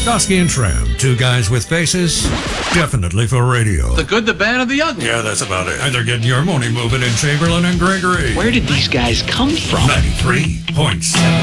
Dosky and Tram, two guys with faces, definitely for radio. The good, the bad, and the ugly. Yeah, that's about it. And they're getting your money moving in Chamberlain and Gregory. Where did these guys come from? 93.7.